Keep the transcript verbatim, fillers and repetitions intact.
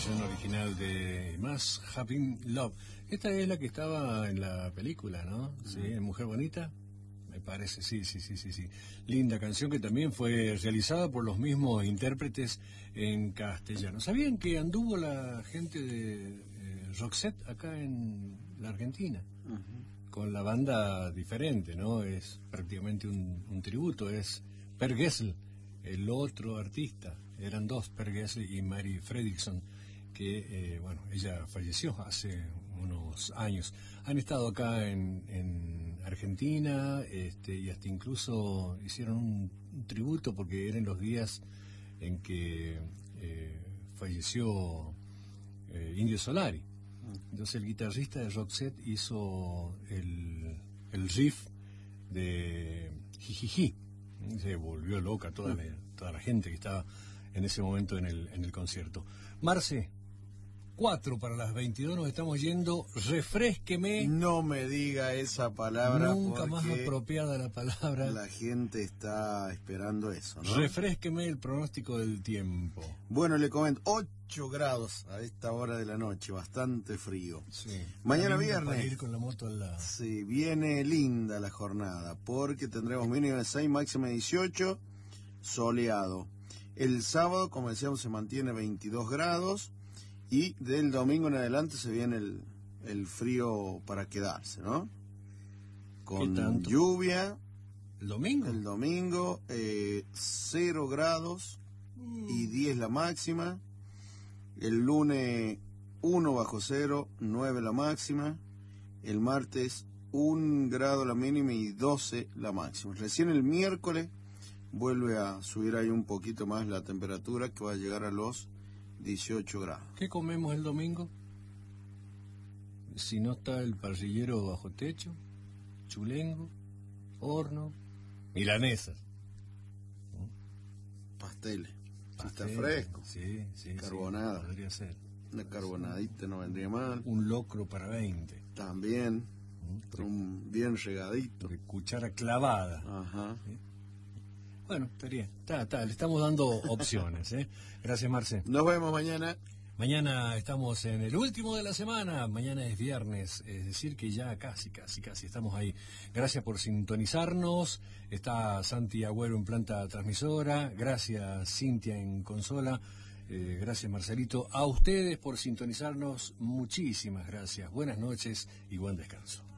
versión original de Más Happy Love. Esta es la que estaba en la película, ¿no? Sí, en Mujer Bonita, me parece, sí, sí, sí, sí, sí. Linda canción que también fue realizada por los mismos intérpretes en castellano. ¿Sabían que anduvo la gente de eh, Roxette acá en la Argentina? Uh-huh. Con la banda diferente, ¿no? Es prácticamente un, un tributo, es Per Gessle, el otro artista. Eran dos, Per Gessle y Mary Fredriksson, que, eh, bueno, ella falleció hace unos años. Han estado acá en, en Argentina, este, y hasta incluso hicieron un, un tributo porque eran los días en que eh, falleció eh, Indio Solari. Entonces el guitarrista de Roxette hizo el, el riff de Jijiji. Se volvió loca toda la, toda la gente que estaba en ese momento en el, en el concierto. Marce, cuatro para las veintidós, nos estamos yendo. Refrésqueme. No me diga esa palabra. Nunca más apropiada la palabra. La gente está esperando eso, ¿no? Refrésqueme el pronóstico del tiempo. Bueno, le comento, ocho grados a esta hora de la noche, bastante frío. Sí. Mañana viernes. Para ir con la moto al lado. Sí, viene linda la jornada, porque tendremos mínima de seis, máxima de dieciocho, soleado. El sábado, como decíamos, se mantiene veintidós grados y del domingo en adelante se viene el, el frío para quedarse, ¿no? Con lluvia. ¿El domingo? El domingo, eh, cero grados y diez la máxima. El lunes, uno bajo cero, nueve la máxima. El martes, un grado la mínima y doce la máxima. Recién el miércoles vuelve a subir ahí un poquito más la temperatura, que va a llegar a los dieciocho grados. ¿Qué comemos el domingo? Si no está el parrillero bajo techo, chulengo, horno, milanesas. Pasteles. Si está Pasteles, fresco. Sí, sí. Carbonada. Sí, podría ser. Una carbonadita no vendría mal. Un locro para veinte. También. ¿Mm? Un bien regadito. De cuchara clavada. Ajá. ¿Sí? Bueno, estaría. Está, está, le estamos dando opciones, ¿eh? Gracias, Marce. Nos vemos mañana. Mañana estamos en el último de la semana. Mañana es viernes, es decir que ya casi, casi, casi estamos ahí. Gracias por sintonizarnos. Está Santi Agüero en planta transmisora. Gracias, Cintia en consola. Eh, gracias, Marcelito. A ustedes por sintonizarnos. Muchísimas gracias. Buenas noches y buen descanso.